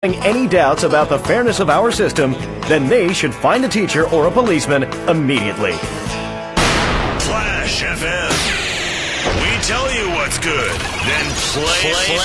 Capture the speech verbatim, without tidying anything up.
any doubts about the fairness of our system, then they should find a teacher or a policeman immediately. Flash F M. We tell you what's good, then play. play.